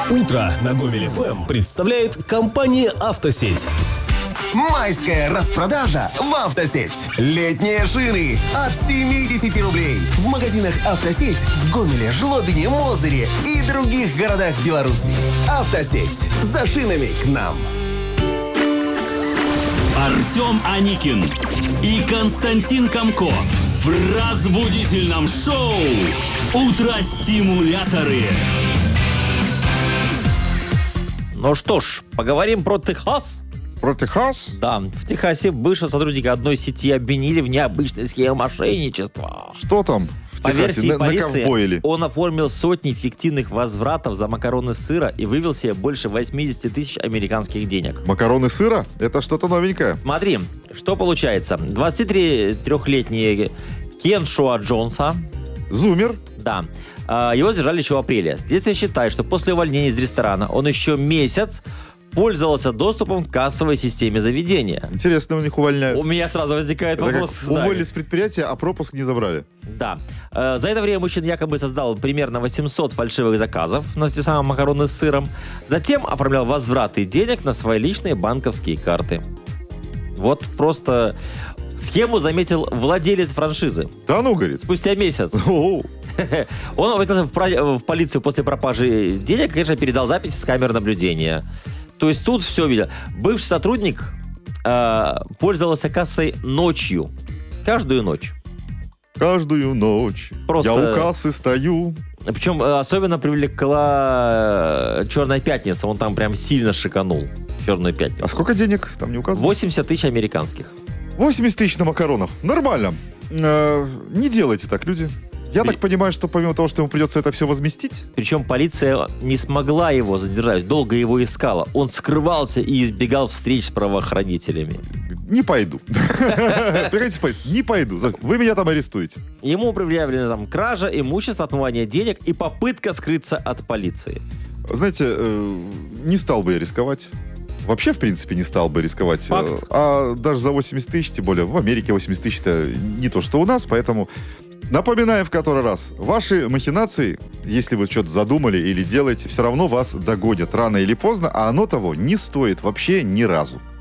Утро на Гомель ФМ представляет компания «Автосеть». Майская распродажа в «Автосеть». Летние шины от 70 рублей. В магазинах «Автосеть» в Гомеле, Жлобине, Мозыре и других городах Беларуси. «Автосеть». За шинами к нам. Артем Аникин и Константин Комко в разбудительном шоу «Утро-стимуляторы». Ну что ж, поговорим про Техас. Про Техас? Да, в Техасе бывшего сотрудника одной сети обвинили в необычной схеме мошенничества. Что там в По Техасе? версии полиции, Наковбоили? он оформил сотни фиктивных возвратов за макароны сыра и вывел себе больше 80 тысяч американских денег. Макароны сыра? Это что-то новенькое. Смотри, что получается. 23-летний Кеншуа Джонса, Зумер. да, его задержали еще в апреле. Следствие считает, что после увольнения из ресторана он еще месяц пользовался доступом к кассовой системе заведения. Интересно, у них увольняют. У меня сразу возникает Это вопрос. как уволили с предприятия, а пропуск не забрали. Да. За это время мужчина якобы создал примерно 800 фальшивых заказов на те самые макароны с сыром. Затем оформлял возвраты денег на свои личные банковские карты. Вот просто схему заметил владелец франшизы. Да ну, говорит. Спустя месяц. Он обратился в полицию после пропажи денег и, конечно, передал запись с камер наблюдения. То есть тут все видел. Бывший сотрудник пользовался кассой ночью. Каждую ночь. Каждую ночь Просто... я у кассы стою. Причем особенно привлекла «Черная пятница». Он там прям сильно шиканул. «Черную пятницу». А сколько денег? Там не указано. 80 тысяч американских. 80 тысяч на макаронах. Нормально. Не делайте так, люди. Я так понимаю, что помимо того, что ему придется это все возместить... Причем полиция не смогла его задержать, долго его искала. Он скрывался и избегал встреч с правоохранителями. Не пойду. Приходите в полицию. Не пойду. Вы меня там арестуете. Ему предъявлены там кража, имущество, отмывание денег и попытка скрыться от полиции. Знаете, не стал бы я рисковать. Вообще, в принципе, не стал бы рисковать. Факт. А даже за 80 тысяч, тем более в Америке 80 тысяч это не то, что у нас, поэтому напоминаю в который раз. Ваши махинации, если вы что-то задумали или делаете, все равно вас догонят рано или поздно, а оно того не стоит вообще ни разу.